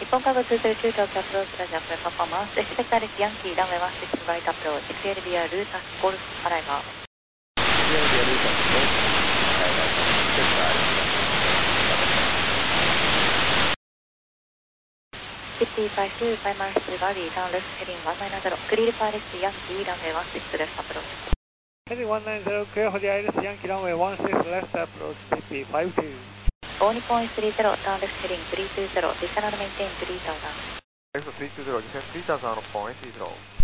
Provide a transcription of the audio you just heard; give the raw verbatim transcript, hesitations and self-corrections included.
本カーブツーツーツー Tokyo approach Roger for performance. Expect Alex Yankee runway one six right approach. X L via Lucas Golf arrival. X L via Lucas Golf arrival. Expect Alex fifty-five to five miles to Valley, down left heading one nine zero. Clear for Alex Yankee runway one six left approach. Heading one nine zero, clear for the Alex Yankee runway one six left approach, fifty-five two. All Nippon three zero, down left heading three two zero. Descend and maintain three thousand. X three two zero, descend three thousand on point three zero.